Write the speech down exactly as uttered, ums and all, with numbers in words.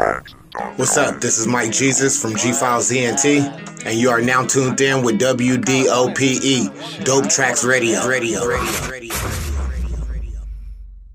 What's up? This is Mike Jesus from G Files E N T, and you are now tuned in with W D O P E, Dope Tracks Radio. Radio. Radio. Radio.